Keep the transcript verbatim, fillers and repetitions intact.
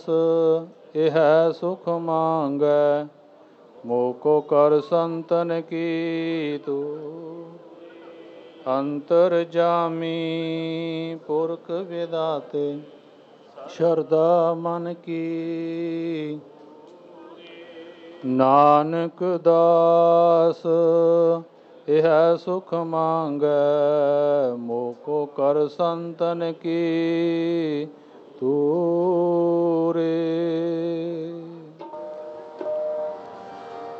ਇਹ ਸੁਖ ਮੰਗੈ, ਮੋਕੋ ਕਰ ਸੰਤਨ ਕੀ ਤੂ। ਅੰਤਰ ਜਾਮੀ ਪੁਰਖ ਵਿਦਾਤੇ, ਸ਼ਰਧਾ ਮਨ ਕੀ। ਨਾਨਕ ਦਾਸ ਇਹ ਸੁਖ ਮੰਗੈ, ਮੋਕੋ ਕਰ ਸੰਤਨ ਕੀ ਤੂਰੇ।